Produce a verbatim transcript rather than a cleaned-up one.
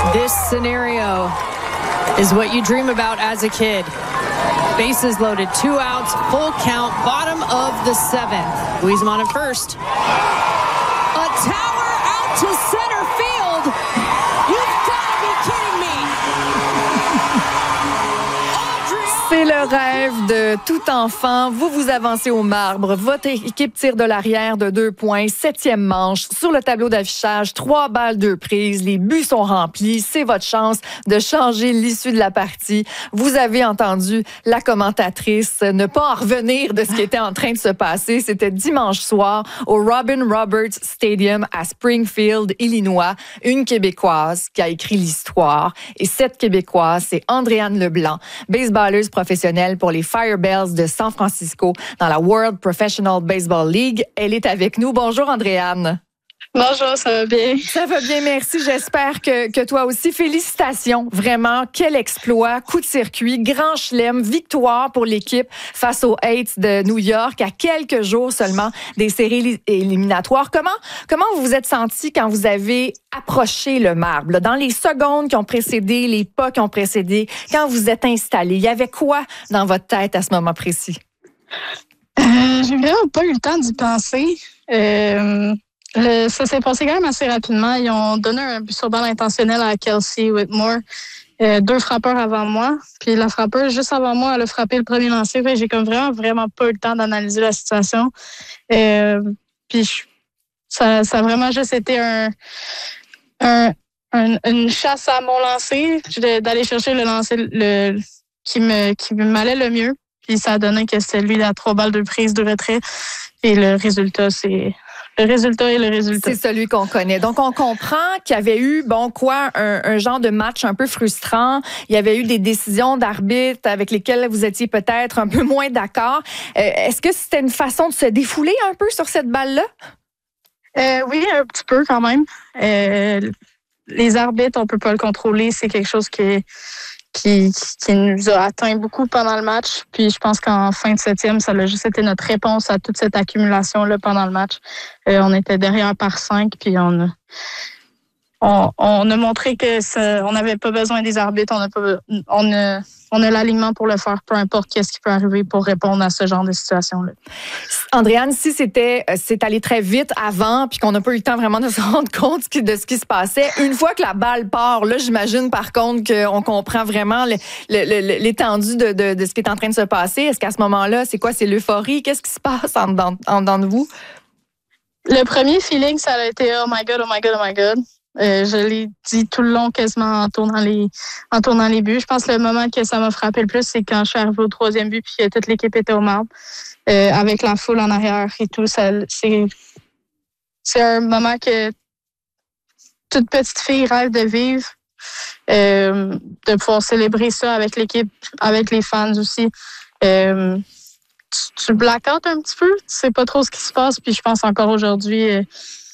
This scenario is what you dream about as a kid. Bases loaded, two outs, full count, bottom of the seventh. Louise on at first. A tower out to center field. You've got to be kidding me. C'est le rêve de tout enfant. Vous vous avancez au marbre. Votre équipe tire de l'arrière de deux points. Septième manche. Sur le tableau d'affichage, trois balles, deux prises. Les buts sont remplis. C'est votre chance de changer l'issue de la partie. Vous avez entendu la commentatrice ne pas en revenir de ce qui était en train de se passer. C'était dimanche soir au Robin Roberts Stadium à Springfield, Illinois. Une Québécoise qui a écrit l'histoire. Et cette Québécoise, c'est Andréane Leblanc, baseballeuse professionnelle pour les Firebells de San Francisco dans la World Professional Baseball League. Elle est avec nous. Bonjour, Andréane. Bonjour, ça va bien? Ça va bien, merci. J'espère que, que toi aussi. Félicitations, vraiment. Quel exploit, coup de circuit, grand chelem, victoire pour l'équipe face aux Eights de New York à quelques jours seulement des séries éliminatoires. Comment, comment vous vous êtes senti quand vous avez approché le marbre? Là, dans les secondes qui ont précédé, les pas qui ont précédé, quand vous êtes installé, il y avait quoi dans votre tête à ce moment précis? Euh, j'ai vraiment pas eu le temps d'y penser. Euh... Le, ça s'est passé quand même assez rapidement. Ils ont donné un but sur balle intentionnel à Kelsey Whitmore. Euh, deux frappeurs avant moi. Puis la frappeuse, juste avant moi, elle a frappé le premier lancer. Fait, j'ai comme vraiment, vraiment pas eu le temps d'analyser la situation. Euh, puis je, ça, ça a vraiment juste été un, un, un, une chasse à mon lancer, d'aller chercher le lancer le, qui me qui m'allait le mieux. Puis ça a donné que c'était lui à trois balles de prise de retrait. Et le résultat, c'est... Le résultat est le résultat. C'est celui qu'on connaît. Donc, on comprend qu'il y avait eu, bon, quoi, un, un genre de match un peu frustrant. Il y avait eu des décisions d'arbitre avec lesquelles vous étiez peut-être un peu moins d'accord. Euh, est-ce que c'était une façon de se défouler un peu sur cette balle-là? Euh, oui, un petit peu quand même. Euh, les arbitres, on peut pas le contrôler. C'est quelque chose qui Qui, qui nous a atteint beaucoup pendant le match. Puis je pense qu'en fin de septième, ça a juste été notre réponse à toute cette accumulation-là pendant le match. Euh, on était derrière par cinq, puis on a, on, on a montré que ça, on n'avait pas besoin des arbitres. On a, pas, on a, on a l'alignement pour le faire, peu importe qu'est-ce qui peut arriver pour répondre à ce genre de situation-là. Andréane, si c'était, c'est allé très vite avant, puis qu'on n'a pas eu le temps vraiment de se rendre compte de ce qui se passait, une fois que la balle part, là, j'imagine par contre qu'on comprend vraiment le, le, l'étendue de, de, de ce qui est en train de se passer. Est-ce qu'à ce moment-là, c'est quoi? C'est l'euphorie? Qu'est-ce qui se passe en dedans, en dedans de vous? Le premier feeling, ça a été « Oh my God, oh my God, oh my God ». Euh, je l'ai dit tout le long quasiment en tournant les en tournant les buts. Je pense que le moment que ça m'a frappé le plus, c'est quand je suis arrivée au troisième but puis que toute l'équipe était au marbre euh, avec la foule en arrière et tout. Ça, c'est, c'est un moment que toute petite fille rêve de vivre, euh, de pouvoir célébrer ça avec l'équipe, avec les fans aussi. Euh, tu, tu black out un petit peu, tu sais pas trop ce qui se passe, puis je pense encore aujourd'hui... Euh,